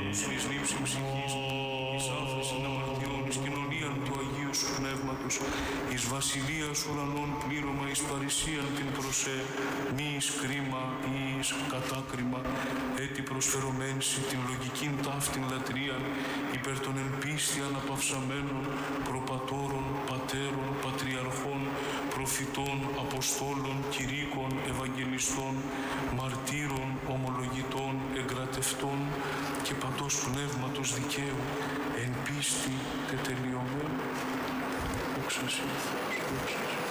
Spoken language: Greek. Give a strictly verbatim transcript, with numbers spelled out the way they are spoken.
σου εις λήψη ψυχής, εις άφεσιν αμαρτιών, εις κοινωνίαν του Αγίου σου Πνεύματος, εις βασιλείας ουρανών πλήρωμα, εις παρησίαν την προσέ, μη εις κρίμα ή εις κατάκριμα, έτι προσφερωμένση την λογικήν ταύτην λατρείαν, υπέρ των εν πίστη αναπαυσαμένων, προπατώρων, πατέρων, πατριαρχών, προφητών, αποστόλων, κηρύκων, ευαγγελιστών, μαρτύρων, ομολογητών, εγκρατευτών και παντός πνεύματος δικαίου, εν πίστη τετελειωμένου. Δόξα σοι, δόξα σοι.